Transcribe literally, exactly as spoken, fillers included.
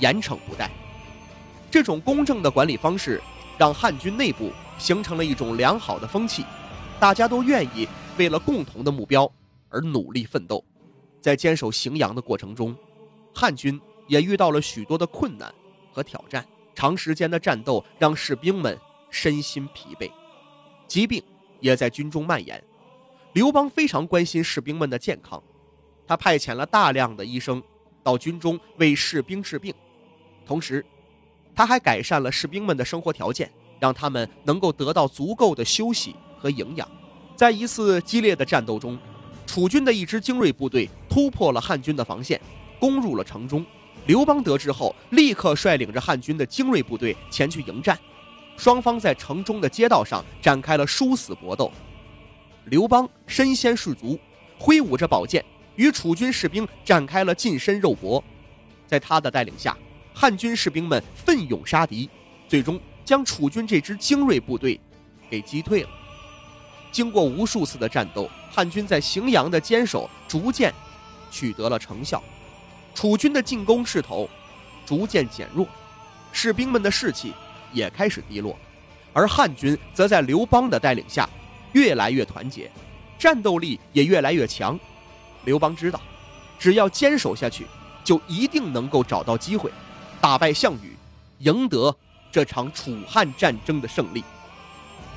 严惩不贷。这种公正的管理方式让汉军内部形成了一种良好的风气，大家都愿意为了共同的目标而努力奋斗。在坚守荥阳的过程中，汉军也遇到了许多的困难和挑战，长时间的战斗让士兵们身心疲惫，疾病也在军中蔓延。刘邦非常关心士兵们的健康，他派遣了大量的医生到军中为士兵治病，同时他还改善了士兵们的生活条件，让他们能够得到足够的休息和营养。在一次激烈的战斗中，楚军的一支精锐部队突破了汉军的防线，攻入了城中。刘邦得知后，立刻率领着汉军的精锐部队前去迎战，双方在城中的街道上展开了殊死搏斗。刘邦身先士卒，挥舞着宝剑，与楚军士兵展开了近身肉搏。在他的带领下，汉军士兵们奋勇杀敌，最终将楚军这支精锐部队给击退了。经过无数次的战斗，汉军在荥阳的坚守逐渐取得了成效，楚军的进攻势头逐渐减弱，士兵们的士气也开始低落，而汉军则在刘邦的带领下越来越团结，战斗力也越来越强。刘邦知道，只要坚守下去，就一定能够找到机会打败项羽，赢得这场楚汉战争的胜利。